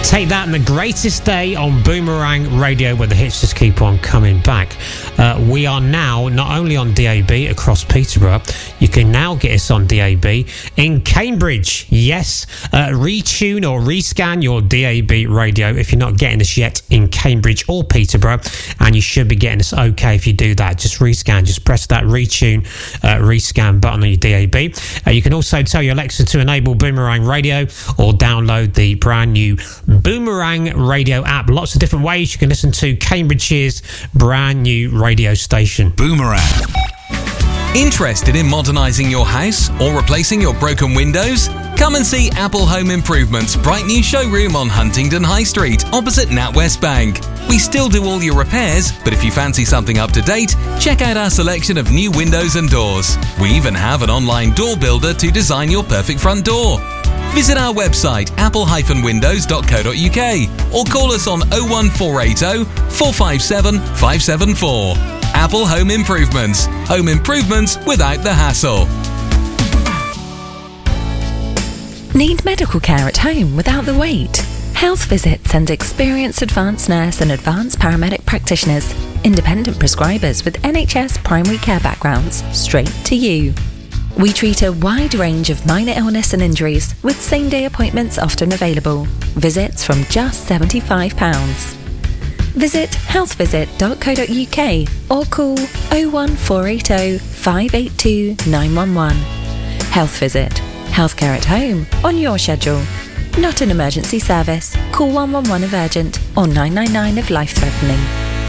Take that, and The Greatest Day on Boomerang Radio, where the hits just keep on coming back. We are now not only on DAB across Peterborough, you can now get us on DAB in Cambridge. Yes, retune or rescan your DAB radio if you're not getting us yet in Cambridge or Peterborough, and you should be getting us okay if you do that. Just rescan, just press that retune, rescan button on your DAB. You can also tell your Alexa to enable Boomerang Radio or download the brand new Boomerang Radio app. Lots of different ways you can listen to Cambridgeshire's brand new radio station. Boomerang. Interested in modernising your house or replacing your broken windows? Come and see Apple Home Improvement's bright new showroom on Huntingdon High Street, opposite NatWest Bank. We still do all your repairs, but if you fancy something up to date, check out our selection of new windows and doors. We even have an online door builder to design your perfect front door. Visit our website apple-windows.co.uk or call us on 01480 457 574. Apple Home Improvements. Home improvements without the hassle. Need medical care at home without the wait? Health Visit sends experienced advanced nurse and advanced paramedic practitioners, independent prescribers with NHS primary care backgrounds, straight to you. We treat a wide range of minor illness and injuries, with same-day appointments often available. Visits from just £75. Visit healthvisit.co.uk or call 01480 582 911. Health Visit. Healthcare at home on your schedule. Not an emergency service. Call 111 if urgent or 999 if life-threatening.